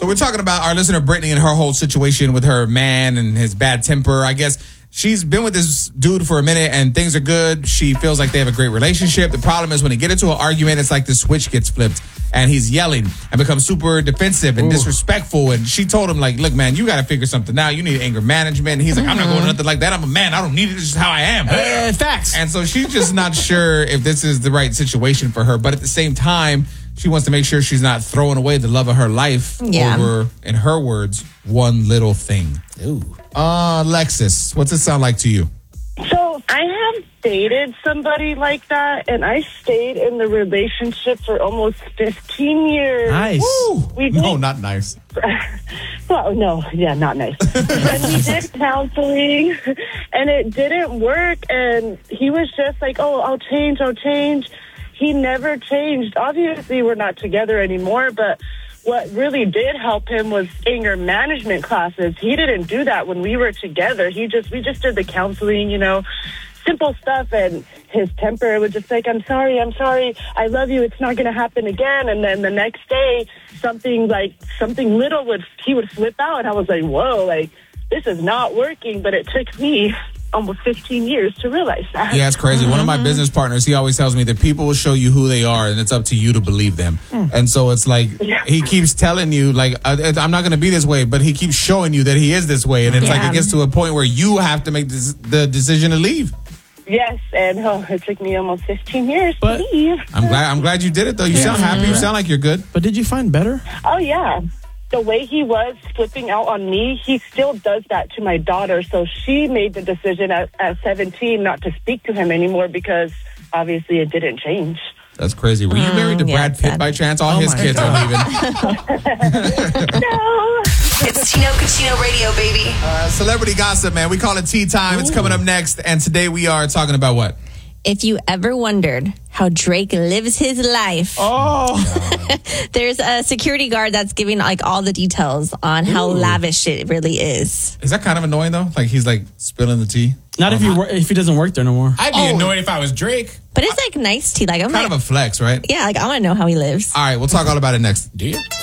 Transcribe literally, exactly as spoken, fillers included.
So we're talking about our listener Brittany and her whole situation with her man and his bad temper. I guess she's been with this dude for a minute and things are good. She feels like they have a great relationship. The problem is when they get into an argument, it's like the switch gets flipped and he's yelling and becomes super defensive and Ooh. disrespectful. And she told him, like, look, man, you got to figure something out. You need anger management. And he's like, I'm not going to nothing like that. I'm a man. I don't need it. This is how I am. Uh, facts. And so she's just not sure if this is the right situation for her. But at the same time, she wants to make sure she's not throwing away the love of her life yeah. over, in her words, one little thing. Ooh. Uh, Lexus, what's it sound like to you? So I have dated somebody like that, and I stayed in the relationship for almost fifteen years. Nice. Woo. We did, no, not nice. Well, no, yeah, not nice. And we did counseling, and it didn't work, and he was just like, oh, I'll change, I'll change. He never changed. Obviously, we're not together anymore, but what really did help him was anger management classes. He didn't do that when we were together. He just, we just did the counseling, you know, simple stuff. And his temper was just like, I'm sorry, I'm sorry. I love you. It's not going to happen again. And then the next day, something like, something little would, he would flip out. And I was like, whoa, like, this is not working. But it took me almost fifteen years to realize that. Yeah, it's crazy. Mm-hmm. One of my business partners, he always tells me that people will show you who they are and it's up to you to believe them. Mm. And so it's like, yeah. he keeps telling you, like, I'm not going to be this way, but he keeps showing you that he is this way. And it's yeah. like, it gets to a point where you have to make this, the decision to leave. Yes, and oh, it took me almost fifteen years but to leave. I'm glad, I'm glad you did it, though. You yeah. sound happy. You sound like you're good. But did you find better? Oh, yeah. The way he was flipping out on me, he still does that to my daughter. So she made the decision at, at seventeen not to speak to him anymore because obviously it didn't change. That's crazy. Were you mm, married to yeah, Brad Pitt by chance? All oh his kids God. are leaving. No. It's Tino Cucino Radio, baby. Uh, celebrity gossip, man. We call it tea time. Ooh. It's coming up next. And today we are talking about what? If you ever wondered how Drake lives his life, oh, there's a security guard that's giving like all the details on how Ooh. lavish it really is. Is that kind of annoying though? Like he's like spilling the tea. Not oh, if you wor- if he doesn't work there no more. I'd be oh. annoyed if I was Drake. But it's like nice tea. Like I'm kind like, of a flex, right? Yeah, like I want to know how he lives. All right, we'll talk all about it next. Do you?